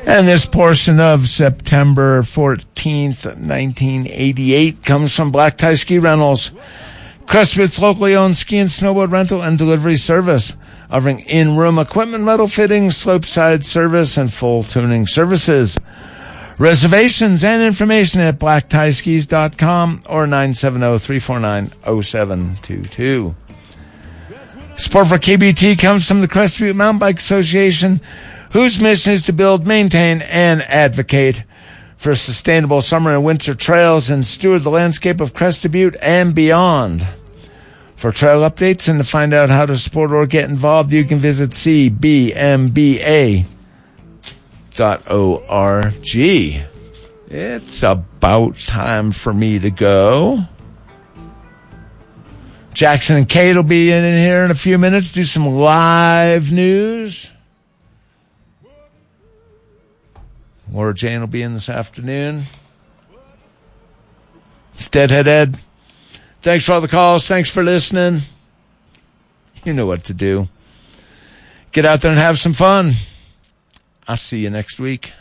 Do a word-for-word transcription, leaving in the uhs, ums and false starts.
And this portion of September fourteenth, nineteen eighty-eight comes from Black Tie Ski Rentals. Crestwood's locally owned ski and snowboard rental and delivery service, offering in-room equipment, metal fittings, slope-side service, and full tuning services. Reservations and information at black tie skis dot com or nine seven zero, three four nine, zero seven two two. Support for K B T comes from the Crest Butte Mountain Bike Association, whose mission is to build, maintain, and advocate for sustainable summer and winter trails and steward the landscape of Crested Butte and beyond. For trail updates and to find out how to support or get involved, you can visit c b m b a dot org. It's about time for me to go. Jackson and Kate will be in here in a few minutes, do some live news. Laura Jane will be in this afternoon. It's Deadhead Ed. Thanks for all the calls. Thanks for listening. You know what to do. Get out there and have some fun. I'll see you next week.